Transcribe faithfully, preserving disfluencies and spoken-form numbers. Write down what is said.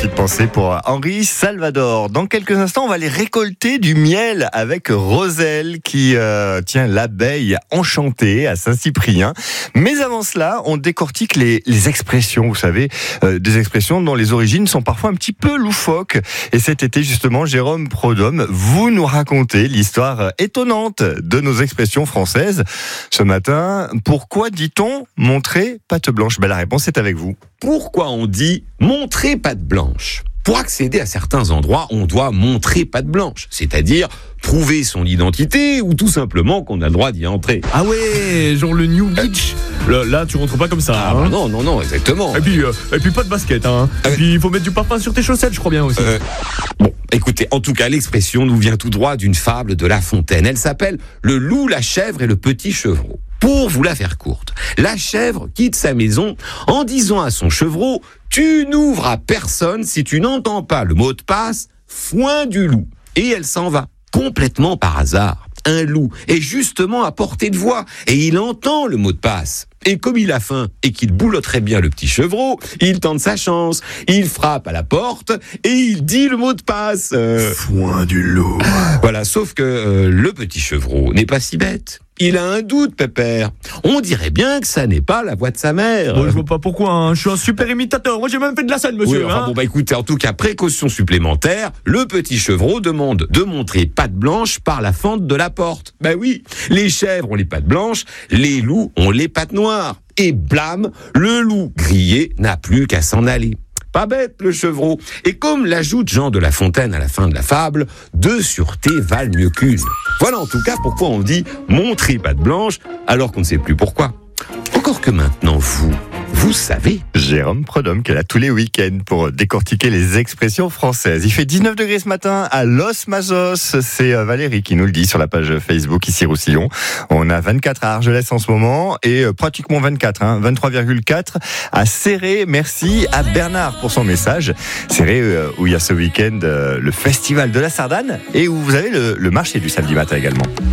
petite pensée pour Henri Salvador. Dans quelques instants, on va aller récolter du miel avec Roselle qui euh, tient l'abeille enchantée à Saint-Cyprien. Mais avant cela, on décortique les, les expressions, vous savez, euh, des expressions dont les origines sont parfois un petit peu loufoques. Et cet été, justement, Jérôme Prodhomme, vous nous racontez l'histoire étonnante de nos expressions françaises. Ce matin, pourquoi dit-on montrer patte blanche ? Ben, la réponse est avec vous. Pourquoi on dit montrer patte blanche ? Pour accéder à certains endroits, on doit montrer patte blanche, c'est-à-dire prouver son identité ou tout simplement qu'on a le droit d'y entrer. Ah ouais, genre le New Beach. Là, là, tu rentres pas comme ça. Ah hein. bah non, non, non, exactement. Et puis, euh, et puis pas de basket. Hein. Euh, et puis il faut mettre du parfum sur tes chaussettes, je crois bien aussi. Euh, bon, écoutez, en tout cas, l'expression nous vient tout droit d'une fable de La Fontaine. Elle s'appelle « Le loup, la chèvre et le petit chevreau ». Pour vous la faire courte, la chèvre quitte sa maison en disant à son chevreau « Tu n'ouvres à personne si tu n'entends pas le mot de passe « foin du loup ». Et elle s'en va, complètement par hasard. Un loup est justement à portée de voix et il entend le mot de passe. Et comme il a faim et qu'il boulotterait bien le petit chevreau, il tente sa chance. Il frappe à la porte et il dit le mot de passe. Euh... Foin du loup. Voilà, sauf que euh, le petit chevreau n'est pas si bête. Il a un doute, pépère. On dirait bien que ça n'est pas la voix de sa mère. Bon, je vois pas pourquoi, hein. Je suis un super imitateur. Moi, j'ai même fait de la scène, monsieur. Oui, enfin, hein. bon, bah écoutez, en tout cas, précaution supplémentaire, le petit chevreau demande de montrer patte blanche par la fente de la porte. Ben oui, les chèvres ont les pattes blanches, les loups ont les pattes noires. Et blâme, le loup grillé n'a plus qu'à s'en aller. Pas bête, le chevreau. Et comme l'ajoute Jean de La Fontaine à la fin de la fable, deux sûretés valent mieux qu'une. Voilà en tout cas pourquoi on dit montrer patte blanche, alors qu'on ne sait plus pourquoi. Encore que maintenant, vous, vous savez. Jérôme Prodhomme qui est là tous les week-ends pour décortiquer les expressions françaises. Il fait dix-neuf degrés ce matin à Los Mazos. C'est Valérie qui nous le dit sur la page Facebook ici Roussillon. On a vingt-quatre à Argelès en ce moment et pratiquement vingt-quatre, hein, vingt-trois virgule quatre à Céré. Merci à Bernard pour son message. Céré où il y a ce week-end le festival de la Sardane et où vous avez le, le marché du samedi matin également.